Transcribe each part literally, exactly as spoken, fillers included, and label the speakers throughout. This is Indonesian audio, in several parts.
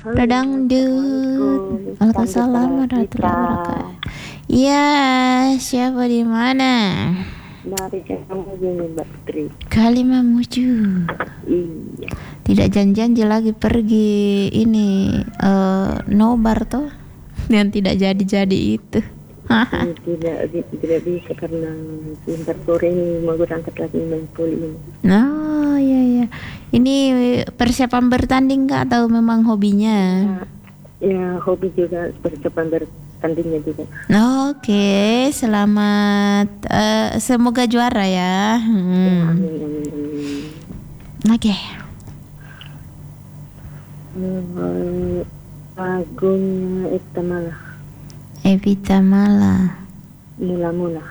Speaker 1: Dangdut. Waalaikumsalam warahmatullahi wabarakatuh. Iya, siapa di mana?
Speaker 2: Dari Kalimamuju nih Mbak Putri.
Speaker 1: Kalimamuju.
Speaker 2: Iya.
Speaker 1: Tidak janji-janji lagi pergi ini uh, nobar toh yang tidak jadi-jadi itu.
Speaker 2: Ini tidak tidak bisa karena sebentar sore ini mau berangkat lagi main voli ini.
Speaker 1: Oh iya iya. Ini persiapan bertanding kah atau memang hobinya?
Speaker 2: Ya, ya hobi juga, persiapan bertandingnya juga.
Speaker 1: Oke, selamat. Uh, semoga juara ya. Hmm.
Speaker 2: Ya, amin, amin, amin.
Speaker 1: Oke.
Speaker 2: Hmm, lagunya Ita Malah.
Speaker 1: Evita Mala.
Speaker 2: Mula-mula.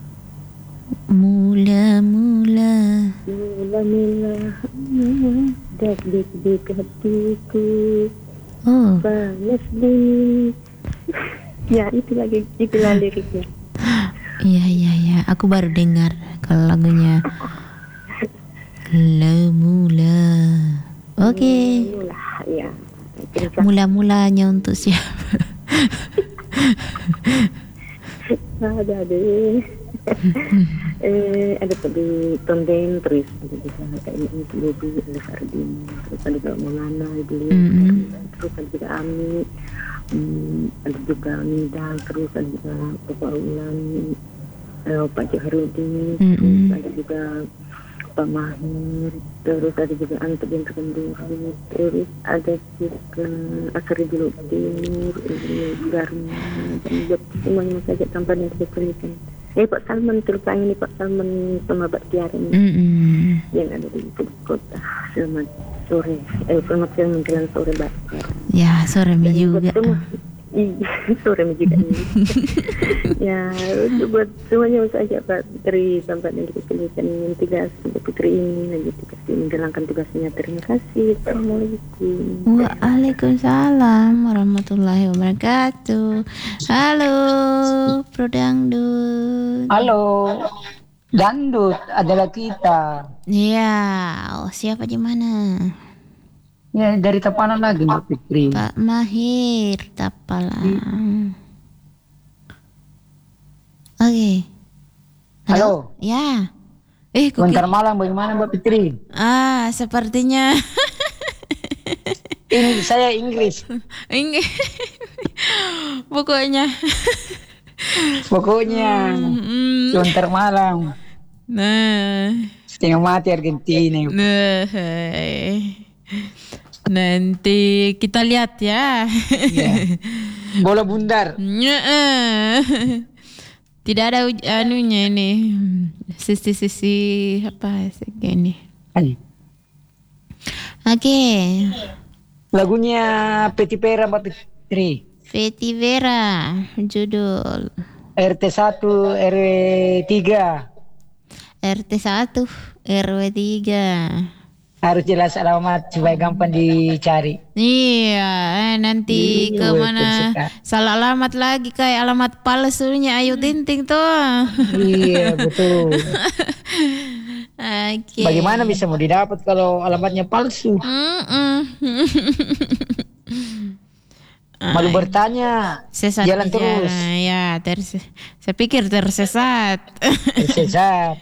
Speaker 1: Mula-mula.
Speaker 2: Mula-mula. Dak-dik-dik hatiku.
Speaker 1: Oh.
Speaker 2: Panas bunyi. Ya, itu lagi, itulah liriknya.
Speaker 1: Iya iya iya, aku baru dengar kalau lagunya. Mula-mula. Oke. Okay.
Speaker 2: Mula, ya.
Speaker 1: Mula-mulanya untuk siapa?
Speaker 2: Ada deh. eh ada tadi Tonden, terus ada juga kayak ini Bobi, ada Sardin, terus ada juga Maulana, beli, mm-hmm. terus ada juga Ami, hmm, ada juga Nidal, terus ada juga Bapak Ulan, eh, Pak Joharudin, mm-hmm. terus ada juga Pak Mahir, terus ada juga Anta Bintu Kenduri, terus ada juga Asri Juluk Timur, Garma, dan buat semuanya saja tanpa yang dituliskan. Eh Pak Salman, terutama ini Pak Salman sama Mbak Tiara ini, mm-hmm. yang ada di kota. Selamat sore, eh selamat siang menjelang sore Mbak Tiara.
Speaker 1: Ya sore mi juga.
Speaker 2: Iya, sore juga ini. Ya, buat semuanya saja Pak Putri, sampai yang dipilihkan yang tugas Mbak Putri ini lagi tugas menjalankan tugasnya. Terima kasih. Assalamualaikum.
Speaker 1: Waalaikumsalam warahmatullahi wabarakatuh. Halo, Pro Dangdut.
Speaker 3: Halo, Dangdut adalah kita.
Speaker 1: Iya, oh, siapa di mana?
Speaker 3: Ya, dari Tapanan lagi Mbak Fitri.
Speaker 1: Pak Mahir Tapalan. Hmm. Oke. Okay. Halo?
Speaker 3: Halo.
Speaker 1: Ya. Eh,
Speaker 3: bentar malam bagaimana Mbak Fitri?
Speaker 1: Ah, sepertinya
Speaker 3: ini saya Inggris.
Speaker 1: Inggris. Pokoknya.
Speaker 3: Pokoknya.
Speaker 1: Mm,
Speaker 3: bentar malam.
Speaker 1: Nah.
Speaker 3: Setengah mati Argentina.
Speaker 1: Nah. Nanti kita lihat ya.
Speaker 3: Ya. Bola bundar.
Speaker 1: Tidak ada anunya ini. Sisi-sisi apa segini. Oke. Okay.
Speaker 3: Lagunya Peti Pera Mbak Fitri.
Speaker 1: Peti Vera judul
Speaker 3: R T satu R W tiga.
Speaker 1: R T satu R W tiga.
Speaker 3: Harus jelas alamat supaya gampang dicari.
Speaker 1: Iya, eh, nanti
Speaker 3: iya,
Speaker 1: kemana salah alamat lagi kayak alamat palsunya Ayu Tinting tuh.
Speaker 3: Iya betul.
Speaker 1: Okay.
Speaker 3: Bagaimana bisa mau didapat kalau alamatnya palsu? Malu bertanya.
Speaker 1: Sesat
Speaker 3: jalan
Speaker 1: bicara.
Speaker 3: terus.
Speaker 1: Ya, terse saya pikir tersesat.
Speaker 3: Tersesat.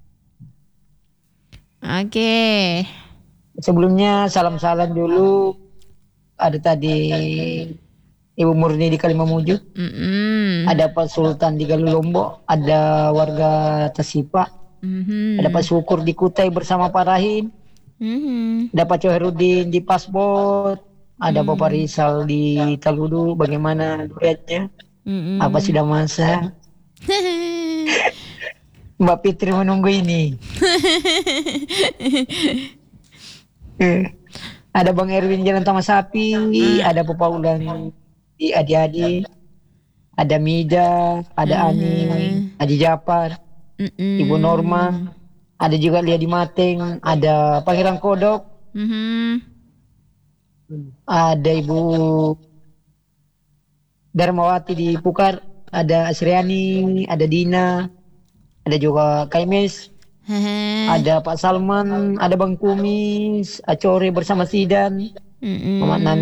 Speaker 1: Oke. Okay.
Speaker 3: Sebelumnya salam-salam dulu. Ada tadi Ibu Murni di Kalimamuju.
Speaker 1: Mm-hmm.
Speaker 3: Ada Pak Sultan di Galuh Lombok. Ada warga Tasipa. Mm-hmm. Ada Pak Syukur di Kutai bersama Pak Rahim. Mm-hmm. Ada Pak Coherudin di Pasbot. Ada mm-hmm. Bapak Rizal di Taludu. Bagaimana duetnya? Mm-hmm. Apa sudah masak? Mbak Fitri menunggu ini. eh, ada Bang Erwin Jalan Taman Sapi, mm. ada Bapak Ulan di Adi-Adi, ada Mida, ada mm. Ani, Adi Japar, mm-mm. Ibu Norma, ada juga Lia di Mateng, ada Pangeran Kodok, mm-hmm. ada Ibu Darmawati di Pukar, ada Asriani, ada Dina, ada juga Kaimes, ada Pak Salman, ada Bang Kumis, Acore bersama Sidan, mm-hmm. Mama